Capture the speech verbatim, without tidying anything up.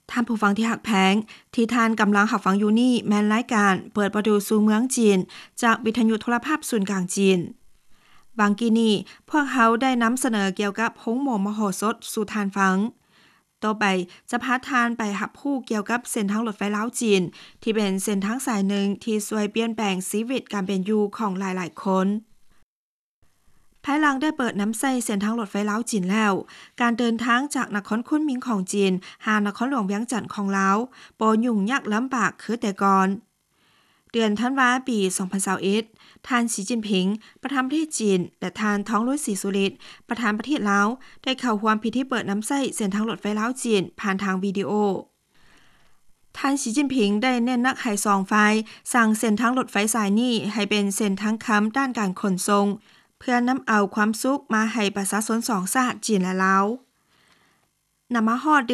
ท่านผู้ฟังที่หักแพงที่ท่านกำลังหับฟังอยู่นี่แม่นรายการเปิดประตูสู่เมืองจีนจากวิทยุโทรภาพศูนย์กลางจีนบางกีนี้พวกเขาได้นำเสนอเกี่ยวกับหงส์หมมโหสถสู่ทานฟังต่อไปจะพาทานไปหับผู้เกี่ยวกับเส้นทางรถไฟลาวจีนที่เป็นเส้นทางสายหนึ่งที่ช่วยเปลี่ยนแปลงชีวิตการเป็นอยู่ของหลายๆคนภายหลังได้เปิดน้ำใส่เส้นทางรถไฟลาวจีนแล้วการเดินทางจากนครคุ้นหมิงของจีนหานครหลวงเวียงจันทน์ของลาวบ่ยุ่งยากลำบากคือแต่ก่อนเดือนธันวาคมปีสองพันยี่สิบเอ็ดท่านสีจิ้นผิงประธานประเทศจีนและท่านท้องรุ่ยศรีสุริตประธานประเทศลาวได้เข้าร่วมพิธีเปิดน้ำใส่เส้นทางรถไฟลาวจีนผ่านทางวิดีโอท่านสีจิ้นผิงได้เน้นนักให้สองฝ่ายสร้างเส้นทางรถไฟสายนี้ให้เป็นเส้นทางค้ำด้านการขนส่งเพื่อนำเอาความสุขมาให้ประชาชนสองชาติจีนและลาวนำมาฮอด